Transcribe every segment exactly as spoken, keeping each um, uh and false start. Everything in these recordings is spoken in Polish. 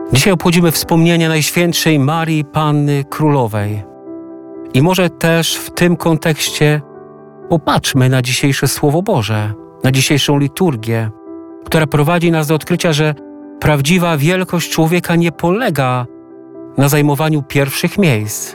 Dzisiaj obchodzimy wspomnienia Najświętszej Marii Panny Królowej. I może też w tym kontekście popatrzmy na dzisiejsze Słowo Boże, na dzisiejszą liturgię, która prowadzi nas do odkrycia, że prawdziwa wielkość człowieka nie polega na zajmowaniu pierwszych miejsc,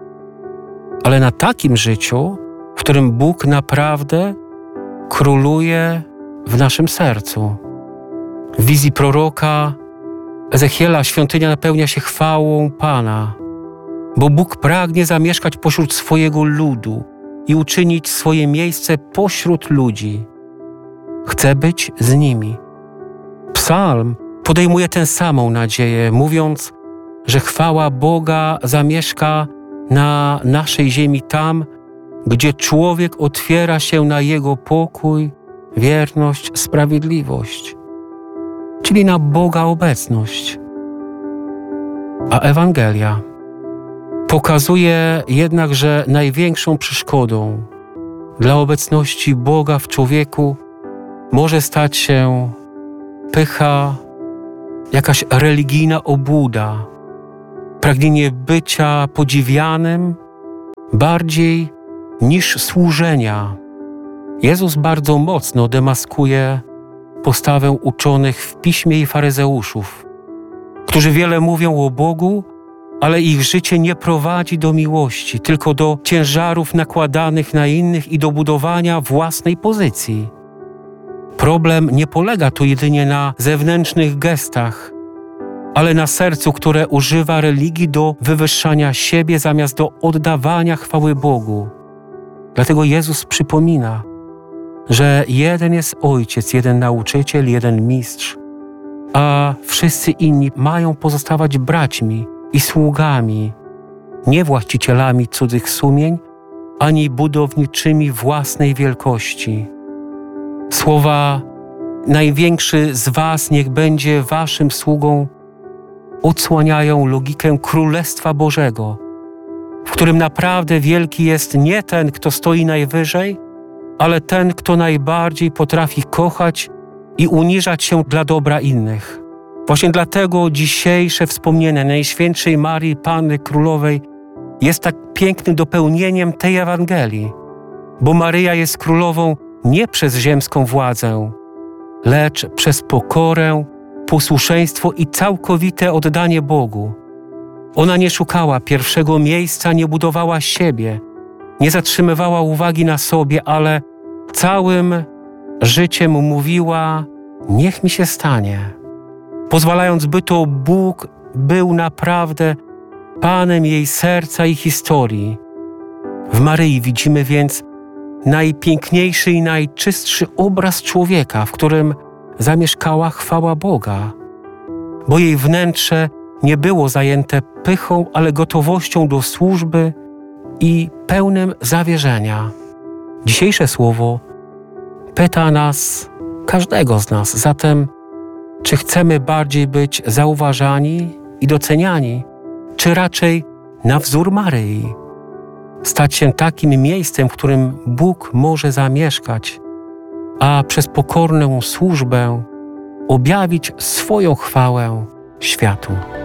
ale na takim życiu, w którym Bóg naprawdę króluje w naszym sercu. W wizji proroka Ezechiela świątynia napełnia się chwałą Pana, bo Bóg pragnie zamieszkać pośród swojego ludu i uczynić swoje miejsce pośród ludzi. Chce być z nimi. Psalm podejmuje tę samą nadzieję, mówiąc, że chwała Boga zamieszka na naszej ziemi tam, gdzie człowiek otwiera się na Jego pokój, wierność, sprawiedliwość, czyli na Boga obecność. A Ewangelia pokazuje jednak, że największą przeszkodą dla obecności Boga w człowieku może stać się pycha, jakaś religijna obłuda, pragnienie bycia podziwianym bardziej niż służenia. Jezus bardzo mocno demaskuje postawę uczonych w piśmie i faryzeuszów, którzy wiele mówią o Bogu, ale ich życie nie prowadzi do miłości, tylko do ciężarów nakładanych na innych i do budowania własnej pozycji. Problem nie polega tu jedynie na zewnętrznych gestach, ale na sercu, które używa religii do wywyższania siebie zamiast do oddawania chwały Bogu. Dlatego Jezus przypomina, że jeden jest Ojciec, jeden nauczyciel, jeden mistrz, a wszyscy inni mają pozostawać braćmi i sługami, nie właścicielami cudzych sumień, ani budowniczymi własnej wielkości. Słowa „największy z was niech będzie waszym sługą” odsłaniają logikę Królestwa Bożego, w którym naprawdę wielki jest nie ten, kto stoi najwyżej, ale ten, kto najbardziej potrafi kochać i uniżać się dla dobra innych. Właśnie dlatego dzisiejsze wspomnienie Najświętszej Marii Panny Królowej jest tak pięknym dopełnieniem tej Ewangelii, bo Maryja jest królową nie przez ziemską władzę, lecz przez pokorę, posłuszeństwo i całkowite oddanie Bogu. Ona nie szukała pierwszego miejsca, nie budowała siebie, nie zatrzymywała uwagi na sobie, ale całym życiem mówiła: niech mi się stanie, pozwalając, by to Bóg był naprawdę Panem jej serca i historii. W Maryi widzimy więc najpiękniejszy i najczystszy obraz człowieka, w którym zamieszkała chwała Boga, bo jej wnętrze nie było zajęte pychą, ale gotowością do służby i pełnym zawierzenia. Dzisiejsze słowo pyta nas, każdego z nas, zatem, czy chcemy bardziej być zauważani i doceniani, czy raczej na wzór Maryi, stać się takim miejscem, w którym Bóg może zamieszkać, a przez pokorną służbę objawić swoją chwałę światu.